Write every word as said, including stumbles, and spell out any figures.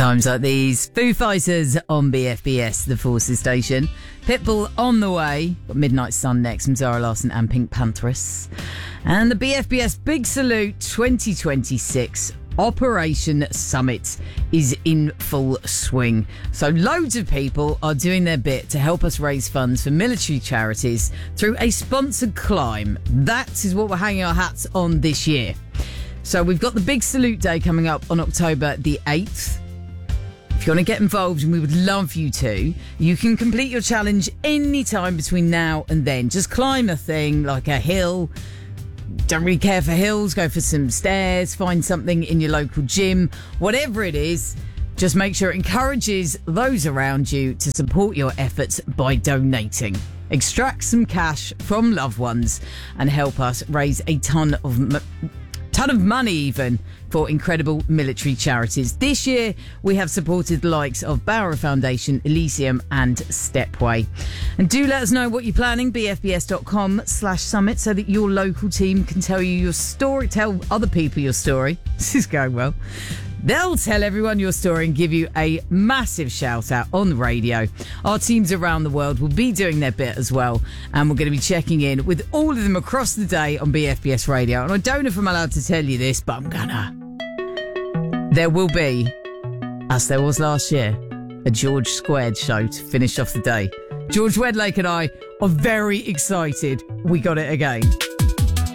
Times like these, Foo Fighters on B F B S, the Forces station. Pitbull on the way. Got Midnight Sun next from Zara Larsson and Pink Panthers. And the B F B S Big Salute twenty twenty-six Operation Summit is in full swing. So loads of people are doing their bit to help us raise funds for military charities through a sponsored climb. That is what we're hanging our hats on this year. So we've got the Big Salute Day coming up on October the eighth. If you want to get involved, and we would love you to, you can complete your challenge any time between now and then. Just climb a thing like a hill. Don't really care for hills, go for some stairs, find something in your local gym. Whatever it is, just make sure it encourages those around you to support your efforts by donating. Extract some cash from loved ones and help us raise a ton of m- ton of money even for incredible military charities. This year we have supported the likes of Bauer Foundation, Elysium and Stepway. And do let us know what you're planning, bfbs.com slash summit, so that your local team can tell you your story, tell other people your story. This is going well. They'll tell everyone your story and give you a massive shout out on the radio. Our teams around the world will be doing their bit as well, and we're going to be checking in with all of them across the day on B F B S Radio. And I don't know if I'm allowed to tell you this, but I'm gonna. There will be, as there was last year, a George Squared show to finish off the day. George Wedlake and I are very excited we got it again.